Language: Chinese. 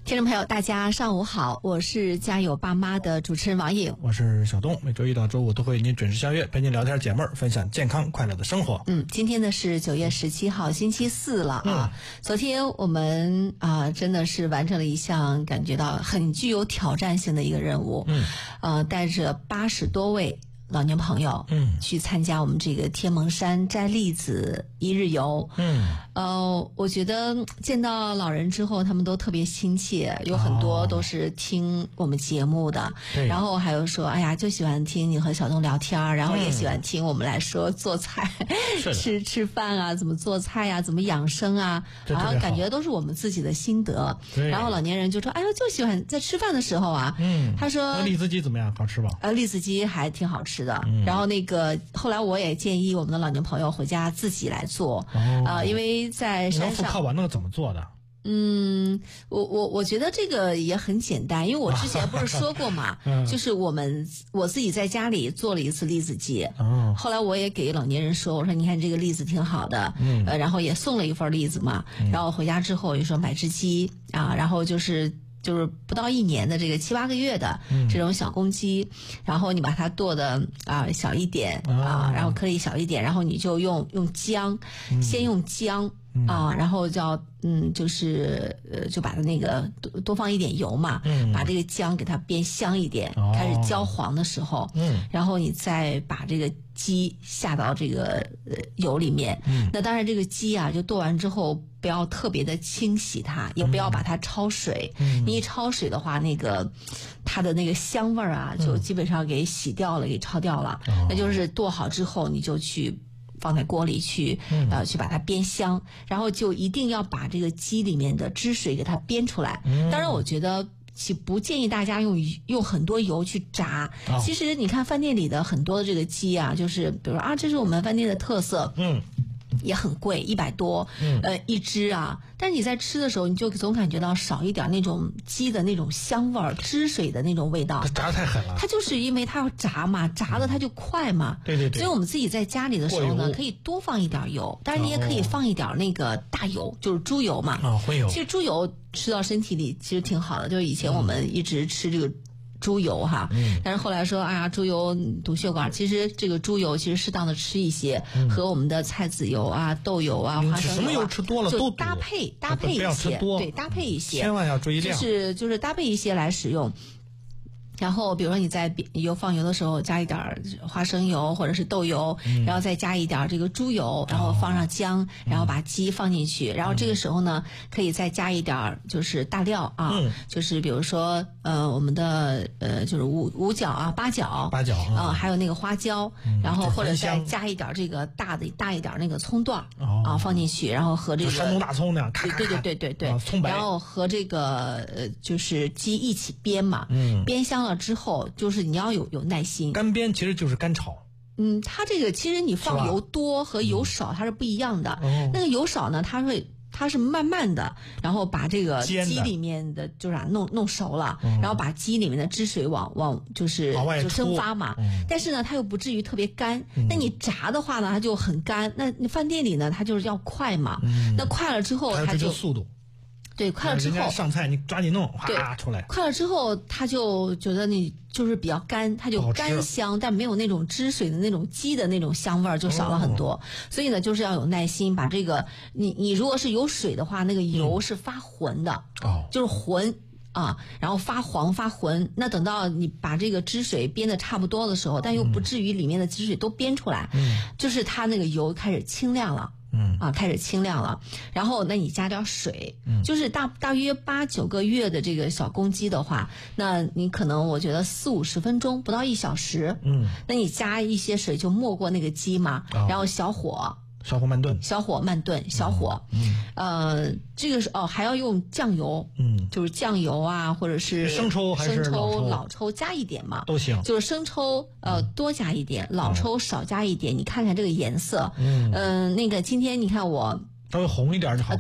听众朋友大家上午好，我是家有爸妈的主持人王颖， 我是小东，每周一到周五都会与您准时相约，陪您聊天解闷，分享健康快乐的生活。 今天呢是9月17号星期四了啊。昨天我们真的是完成了一项感觉到很具有挑战性的一个任务，带着80多位老年朋友去参加我们这个天门山摘栗子一日游。我觉得见到老人之后他们都特别亲切，有很多都是听我们节目的，然后还有说哎呀就喜欢听你和小东聊天，然后也喜欢听我们来说做菜，吃饭啊，怎么做菜啊，怎么养生啊，然后感觉都是我们自己的心得。然后老年人就说哎呀就喜欢在吃饭的时候啊，他说栗子鸡怎么样，好吃吧？ 栗子鸡还挺好吃的。然后后来我也建议我们的老年朋友回家自己来做，因为在山上。 你能复刻完那个怎么做的？ 我觉得这个也很简单，因为我之前不是说过嘛，就是我自己在家里做了一次栗子鸡，后来我也给老年人说，我说你看这个栗子挺好的，然后也送了一份栗子嘛，然后回家之后我就说买只鸡啊，然后就是不到1年的这个7、8个月的这种小公鸡，然后你把它剁的小一点然后颗粒小一点，然后你就用姜，先用姜然后就把它那个多放一点油嘛，把这个姜给它煸香一点，开始焦黄的时候，然后你再把这个鸡下到这个油里面。那当然这个鸡就剁完之后不要特别的清洗它，也不要把它焯水，你一焯水的话它的那个香味就基本上给洗掉了，给焯掉了。那就是剁好之后你就去放在锅里去把它煸香，然后就一定要把这个鸡里面的汁水给它煸出来。当然我觉得不建议大家用很多油去炸。其实你看饭店里的很多的这个鸡就是比如说这是我们饭店的特色，也很贵，100多一只但是你在吃的时候你就总感觉到少一点那种鸡的那种香味儿，汁水的那种味道。 它炸得太狠了， 它就是因为它要炸嘛，炸的它就快嘛。对，所以我们自己在家里的时候呢可以多放一点油，但是你也可以放一点那个大油，就是猪油嘛。荤油。其实猪油吃到身体里其实挺好的，就是以前我们一直吃这个猪油但是后来说猪油毒血管，其实这个猪油其实适当的吃一些，和我们的菜籽油豆油花生油什么油吃多了都搭配一些，对，搭配一些， 千万要注意量， 就是搭配一些来使用。然后比如说你在放油的时候加一点花生油或者是豆油，然后再加一点这个猪油，然后放上姜，然后把鸡放进去，然后这个时候呢可以再加一点就是大料就是比如说我们的就是五角八角还有那个花椒，然后或者再加一点这个大一点那个葱段放进去，然后和这个山东大葱那样对葱白， 然后和这个就是鸡一起煸嘛，煸香了之后，就是你要有耐心。 干煸其实就是干炒。 它这个其实你放油多和油少它是不一样的。那个油少呢，它是慢慢的，然后把这个鸡里面的就是弄熟了，然后把鸡里面的汁水往就蒸发嘛。但是呢，它又不至于特别干。那你炸的话呢，它就很干。那你饭店里呢，它就是要快嘛。那快了之后，它就速度。 对，快了之后上菜你抓紧弄，出来。 快了之后，他就觉得你就是比较干，它就干香，但没有那种汁水的那种鸡的那种香味儿，就少了很多。所以呢，就是要有耐心，把这个你如果是有水的话，那个油是发浑的，就是浑然后发黄发浑。那等到你把这个汁水煸的差不多的时候，但又不至于里面的汁水都煸出来，就是它那个油开始清亮了。开始清亮了，然后那你加点水，就是大约8、9个月的这个小公鸡的话，那你可能我觉得40、50分钟不到1小时，那你加一些水就没过那个鸡嘛，然后小火慢炖，这个是还要用酱油，就是酱油或者是生抽还是老抽加一点嘛， 都行， 就是生抽多加一点，老抽少加一点，你看看这个颜色，那个今天你看我稍微红一点就好。